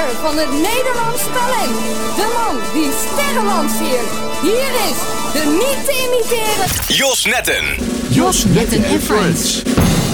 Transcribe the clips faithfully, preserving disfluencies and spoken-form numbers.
drager van het Nederlands talent. De man die sterren lanceert. Hier is de niet te imiteren Jos Netten. Jos Netten en Friends.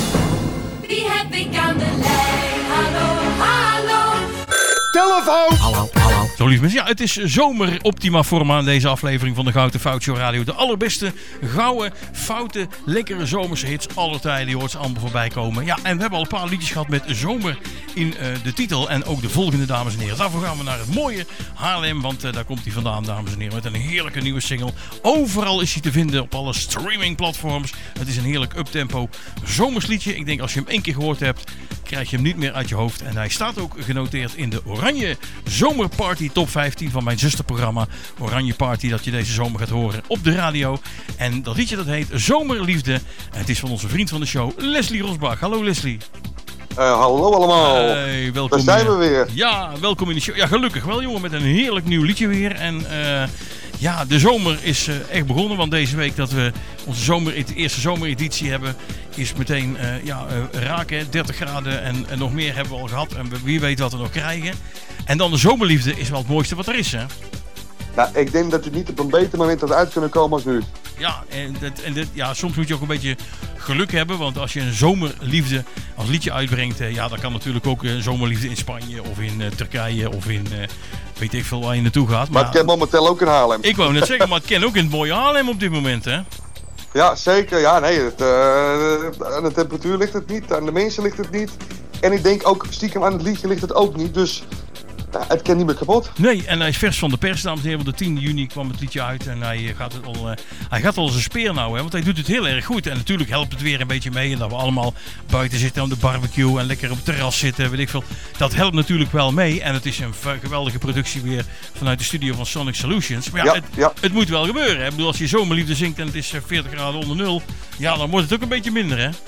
Wie heb ik aan de lijn? Hallo, hallo. Telefoon. Hallo, hallo. Zo lief mensen. Ja, het is zomer optima forma in deze aflevering van de Gouden Fout Show Radio. De allerbeste, gouden, foute, lekkere zomerse hits aller tijden. Je hoort ze allemaal voorbij komen. Ja, en we hebben al een paar liedjes gehad met zomer in uh, de titel. En ook de volgende, dames en heren. Daarvoor gaan we naar het mooie Haarlem. Want uh, daar komt hij vandaan, dames en heren. Met een heerlijke nieuwe single. Overal is hij te vinden op alle streamingplatforms. Het is een heerlijk uptempo zomersliedje. Ik denk als je hem één keer gehoord hebt, krijg je hem niet meer uit je hoofd. En hij staat ook genoteerd in de Oranje Zomerparty Top vijftien van mijn zusterprogramma Oranje Party, dat je deze zomer gaat horen op de radio. En dat liedje dat heet Zomerliefde. En het is van onze vriend van de show, Leslie Rosbach. Hallo Leslie. Uh, hallo allemaal. Hey, welkom. Daar zijn we weer. Ja, welkom in de show. Ja, gelukkig wel jongen, met een heerlijk nieuw liedje weer. En uh, ja, de zomer is uh, echt begonnen, want deze week dat we onze zomer, de eerste zomereditie hebben, is meteen uh, ja, uh, raken. dertig graden en, en nog meer hebben we al gehad. En wie weet wat we nog krijgen. En dan de zomerliefde is wel het mooiste wat er is, hè? Nou, ik denk dat je niet op een beter moment eruit kunnen komen als nu. Ja, en, dat, en dat, ja, soms moet je ook een beetje geluk hebben. Want als je een zomerliefde als liedje uitbrengt, eh, ja, dan kan natuurlijk ook een zomerliefde in Spanje of in uh, Turkije of in, uh, weet ik veel waar je naartoe gaat. Maar, maar het kan momenteel ook in Haarlem. Ik wou net zeggen, maar het kan ook in het mooie Haarlem op dit moment, hè? Ja, zeker. Ja, nee, het, uh, aan de temperatuur ligt het niet, aan de mensen ligt het niet. En ik denk ook, stiekem aan het liedje ligt het ook niet, dus ja, het kan niet meer kapot. Nee, en hij is vers van de pers, dames en heren. Want de tiende juni kwam het liedje uit en hij gaat, het al, uh, hij gaat al als een speer nou, hè, want hij doet het heel erg goed. En natuurlijk helpt het weer een beetje mee en dat we allemaal buiten zitten aan de barbecue en lekker op het terras zitten, weet ik veel. Dat helpt natuurlijk wel mee en het is een geweldige productie weer vanuit de studio van Sonic Solutions. Maar ja, ja, het, ja. het moet wel gebeuren, hè. Ik bedoel, als je zomerliefde zingt en het is veertig graden onder nul, ja, dan wordt het ook een beetje minder, hè.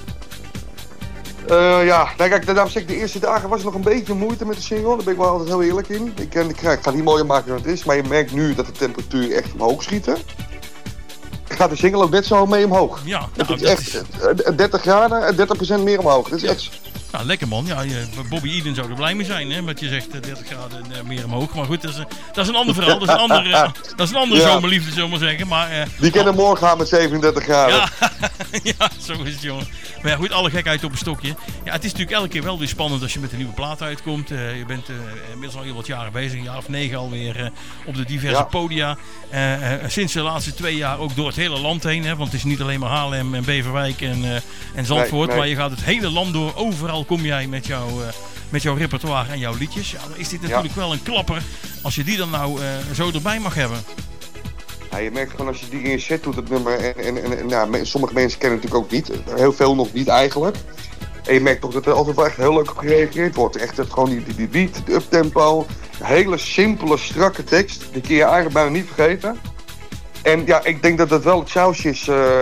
Uh, ja, nou kijk, daarom zeg ik, de eerste dagen was er nog een beetje moeite met de single. Daar ben ik wel altijd heel eerlijk in. Ik, ik, ik ga het niet mooier maken dan het is, maar je merkt nu dat de temperatuur echt omhoog schieten. Gaat de single ook net zo mee omhoog. Ja, nou, het is dat echt is... dertig graden en dertig procent meer omhoog. Dat is echt... Nou, lekker man. Ja, Bobby Eden zou er blij mee zijn, hè, wat je zegt, dertig graden meer omhoog. Maar goed, dat is een, dat is een ander verhaal. Dat is een andere, uh, dat is een andere ja. zomerliefde, zullen we maar zeggen. Maar, uh, die kunnen oh. morgen gaan met zevenendertig graden. Ja, ja, zo is het, jongen. Maar ja, goed, alle gekheid op een stokje. Ja, het is natuurlijk elke keer wel weer spannend als je met een nieuwe plaat uitkomt. Uh, je bent uh, inmiddels al heel wat jaren bezig, een jaar of negen alweer uh, op de diverse ja. podia. Uh, uh, sinds de laatste twee jaar ook door het hele land heen. Hè, want het is niet alleen maar Haarlem en Beverwijk en, uh, en Zandvoort. Nee, nee. Maar je gaat het hele land door. Overal kom jij met, jou, uh, met jouw repertoire en jouw liedjes. Ja, dan is dit natuurlijk ja. wel een klapper als je die dan nou uh, zo erbij mag hebben. Ja, je merkt gewoon als je die in je set doet, het nummer. En, en, en, en nou, sommige mensen kennen het natuurlijk ook niet. Heel veel nog niet eigenlijk. En je merkt toch dat er altijd wel echt heel leuk op gereageerd wordt. Echt het, gewoon die, die, die beat, de uptempo. Een hele simpele, strakke tekst. Die kun je eigenlijk bijna niet vergeten. En ja, ik denk dat dat wel het sausje is. Uh,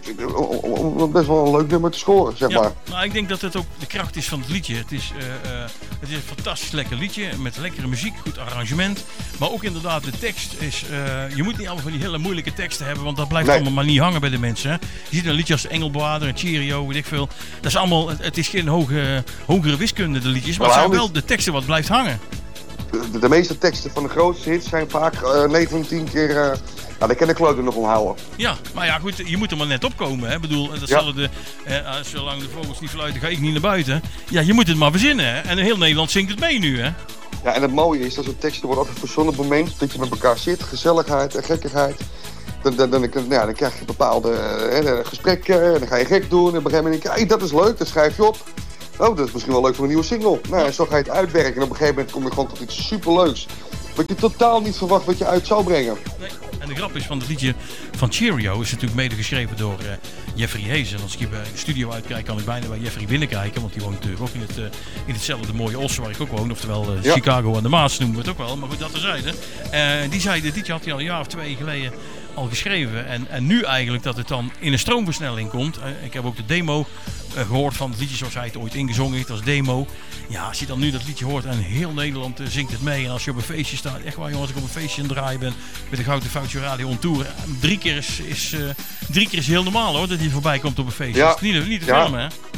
om best wel een leuk nummer te scoren, zeg ja, maar. Nou, ik denk dat het ook de kracht is van het liedje. Het is, uh, uh, het is een fantastisch lekker liedje met lekkere muziek, goed arrangement. Maar ook inderdaad, de tekst is... Uh, je moet niet allemaal van die hele moeilijke teksten hebben, want dat blijft nee. allemaal maar niet hangen bij de mensen. Hè? Je ziet een liedje als Engelblader, Cheerio, weet ik veel. Dat is allemaal, het, het is geen hoge, hogere wiskunde, de liedjes, maar het zijn wel de teksten wat blijft hangen. De, de meeste teksten van de grootste hits zijn vaak uh, negen van tien keer... Uh, Nou, daar kan de klote nog onthouden. Ja, maar ja goed, je moet er maar net opkomen. Hè? Ik bedoel, dat ja. zullen de, eh, zolang de vogels niet fluiten, ga ik niet naar buiten. Ja, je moet het maar verzinnen. Hè? En heel Nederland zingt het mee nu, hè? Ja, en het mooie is dat zo'n teksten wordt altijd verzonnen op het moment dat je met elkaar zit, gezelligheid en gekkigheid. Dan, dan, dan, dan, ja, dan krijg je bepaalde uh, gesprekken en dan ga je gek doen. En op een gegeven moment denk je, hey, dat is leuk, dat schrijf je op. Oh, dat is misschien wel leuk voor een nieuwe single. Nou, en zo ga je het uitwerken en op een gegeven moment kom je gewoon tot iets superleuks. Wat je totaal niet verwacht wat je uit zou brengen. Nee. En de grap is van het liedje van Cheerio is natuurlijk mede geschreven door uh, Jeffrey Hayes. En als ik hier bij de studio uitkijk, kan ik bijna bij Jeffrey binnenkijken. Want die woont natuurlijk ook in, het, uh, in hetzelfde mooie Os waar ik ook woon. Oftewel uh, ja. Chicago aan de Maas noemen we het ook wel. Maar goed, dat terzijde. Uh, die zei, dit liedje had hij al een jaar of twee geleden al geschreven. En, en nu eigenlijk dat het dan in een stroomversnelling komt. Uh, ik heb ook de demo uh, gehoord van het liedje zoals hij het ooit ingezongen heeft als demo. Ja, als je dan nu dat liedje hoort en heel Nederland uh, zingt het mee. En als je op een feestje staat, echt waar jongens, als ik op een feestje aan het draaien ben met de Gouden Fout Show Radio on Tour. Drie keer is, is, uh, drie keer is heel normaal hoor, dat hij voorbij komt op een feestje. Ja. Dat is niet, niet te ja. filmen, hè?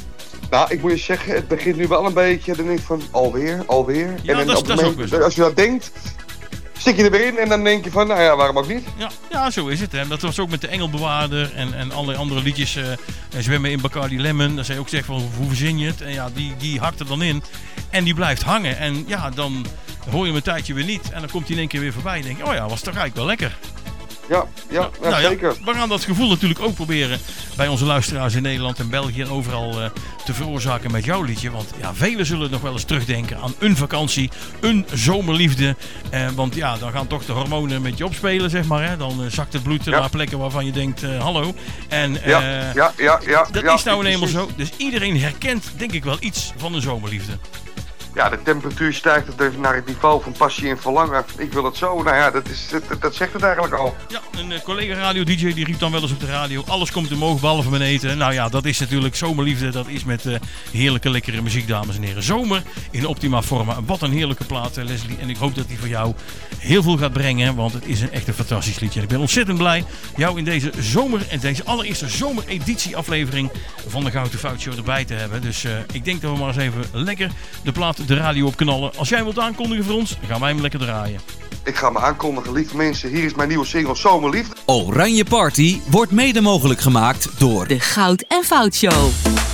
Nou, ik moet je zeggen, het begint nu wel een beetje. Dan denk ik van, alweer, alweer. Ja, en dat, op dat is ook weer zo. Als je dat denkt, stik je er weer in en dan denk je van, nou ja, waarom ook niet? Ja, ja, zo is het. Hè. Dat was ook met de Engelbewaarder en, en allerlei andere liedjes. Uh, zwemmen in Bacardi Lemon. Dan zei je ook zeggen van, hoe verzin je het? En ja, die, die hakt er dan in. En die blijft hangen. En ja, dan hoor je hem een tijdje weer niet. En dan komt hij in één keer weer voorbij. En denk je, oh ja, was toch eigenlijk wel lekker. Ja, ja, ja nou, zeker. Ja, we gaan dat gevoel natuurlijk ook proberen bij onze luisteraars in Nederland en België en overal uh, te veroorzaken met jouw liedje. Want ja, velen zullen nog wel eens terugdenken aan een vakantie, een zomerliefde. Uh, want ja, dan gaan toch de hormonen met je opspelen, zeg maar. Hè? Dan uh, zakt het bloed ja. naar plekken waarvan je denkt, uh, hallo. En uh, ja, ja, ja, ja, dat ja, is nou eenmaal precies. zo. Dus iedereen herkent, denk ik wel, iets van een zomerliefde. Ja, de temperatuur stijgt dus naar het niveau van passie en verlangen. Ik wil het zo. Nou ja, dat, is, dat, dat zegt het eigenlijk al. Ja, een uh, collega radio-dj die riep dan wel eens op de radio. Alles komt omhoog, behalve mijn eten. Nou ja, dat is natuurlijk zomerliefde. Dat is met uh, heerlijke, lekkere muziek, dames en heren. Zomer in optima forma. Wat een heerlijke plaat, uh, Leslie. En ik hoop dat die voor jou heel veel gaat brengen. Want het is een echt een fantastisch liedje. En ik ben ontzettend blij jou in deze zomer, en deze allereerste zomereditie aflevering van de Gouden Fout Show erbij te hebben. Dus uh, ik denk dat we maar eens even lekker de plaat de radio op knallen. Als jij wilt aankondigen voor ons, dan gaan wij hem lekker draaien. Ik ga me aankondigen, lieve mensen. Hier is mijn nieuwe single Zomerliefde. Oranje Party wordt mede mogelijk gemaakt door de Goud en Fout Show.